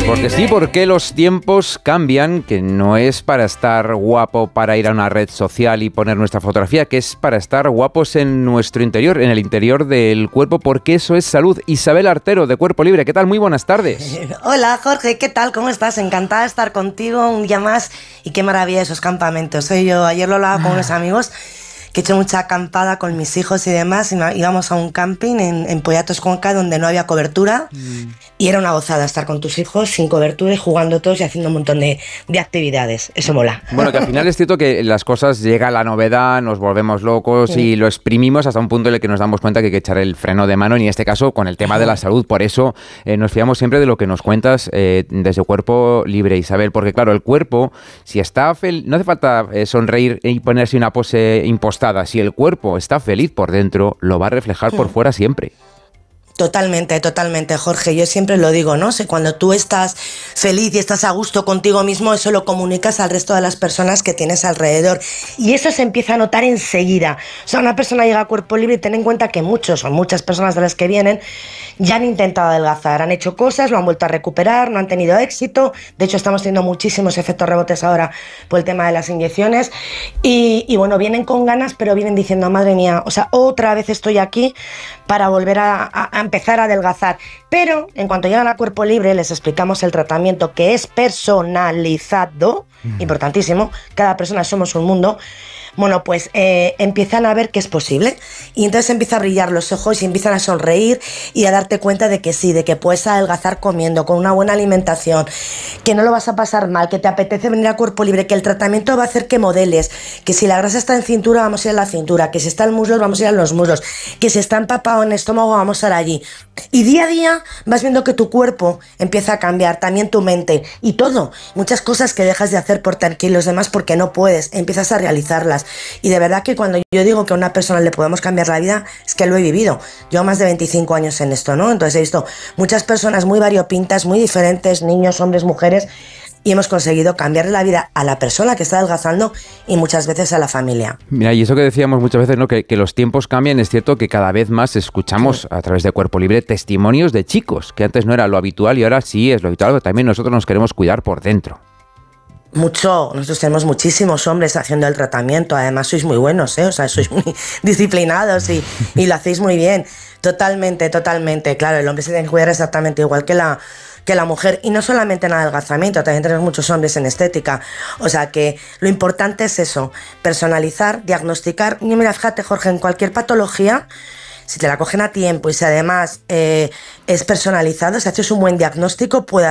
Porque sí, porque los tiempos cambian, que no es para estar guapo para ir a una red social y poner nuestra fotografía, que es para estar guapos en nuestro interior, en el interior del cuerpo, porque eso es salud. Isabel Artero, de Cuerpo Libre, ¿qué tal? Muy buenas tardes. Hola Jorge, ¿qué tal? ¿Cómo estás? Encantada de estar contigo un día más y qué maravilla esos campamentos. Ayer lo hablaba con unos amigos que he hecho mucha acampada con mis hijos y demás, y íbamos a un camping en Poyatos Conca donde no había cobertura y era una gozada estar con tus hijos sin cobertura y jugando todos y haciendo un montón de actividades. Eso mola. Bueno, que al final es cierto que las cosas, llega la novedad, nos volvemos locos y lo exprimimos hasta un punto en el que nos damos cuenta que hay que echar el freno de mano, y en este caso con el tema de la salud. Por eso nos fiamos siempre de lo que nos cuentas desde Cuerpo Libre, Isabel, porque claro, el cuerpo, si está feliz, no hace falta sonreír y ponerse una pose impostada. Si el cuerpo está feliz por dentro, lo va a reflejar por fuera siempre. Totalmente, totalmente, Jorge. Yo siempre lo digo, ¿no? Cuando tú estás feliz y estás a gusto contigo mismo, eso lo comunicas al resto de las personas que tienes alrededor. Y eso se empieza a notar enseguida. O sea, una persona llega a Cuerpo Libre y ten en cuenta que muchos o muchas personas de las que vienen ya han intentado adelgazar, han hecho cosas, lo han vuelto a recuperar, no han tenido éxito. De hecho, estamos teniendo muchísimos efectos rebotes ahora por el tema de las inyecciones. Y bueno, vienen con ganas, pero vienen diciendo, madre mía, o sea, otra vez estoy aquí para volver a empezar a adelgazar. Pero en cuanto llegan a Cuerpo Libre les explicamos el tratamiento, que es personalizado, importantísimo, cada persona somos un mundo. Bueno, pues empiezan a ver que es posible y entonces empieza a brillar los ojos y empiezan a sonreír y a darte cuenta de que sí, de que puedes adelgazar comiendo, con una buena alimentación, que no lo vas a pasar mal, que te apetece venir a Cuerpo Libre, que el tratamiento va a hacer que modeles, que si la grasa está en cintura vamos a ir a la cintura, que si está en muslos vamos a ir a los muslos, que si está empapado en estómago vamos a ir allí. Y día a día vas viendo que tu cuerpo empieza a cambiar, también tu mente y todo. Muchas cosas que dejas de hacer por tener que ir los demás porque no puedes, empiezas a realizarlas. Y de verdad que cuando yo digo que a una persona le podemos cambiar la vida, es que lo he vivido. Llevo más de 25 años en esto, ¿no? Entonces he visto muchas personas muy variopintas, muy diferentes, niños, hombres, mujeres, y hemos conseguido cambiarle la vida a la persona que está adelgazando y muchas veces a la familia. Mira, y eso que decíamos muchas veces, ¿no? Que los tiempos cambian. Es cierto que cada vez más escuchamos a través de Cuerpo Libre testimonios de chicos, que antes no era lo habitual y ahora sí es lo habitual, pero también nosotros nos queremos cuidar por dentro. Mucho, nosotros tenemos muchísimos hombres haciendo el tratamiento, además sois muy buenos, o sea, sois muy disciplinados y lo hacéis muy bien, totalmente, claro, el hombre se tiene que cuidar exactamente igual que la mujer, y no solamente en adelgazamiento, también tenemos muchos hombres en estética, o sea que lo importante es eso, personalizar, diagnosticar, y mira, fíjate Jorge, en cualquier patología, si te la cogen a tiempo y si además es personalizado, si haces un buen diagnóstico, puede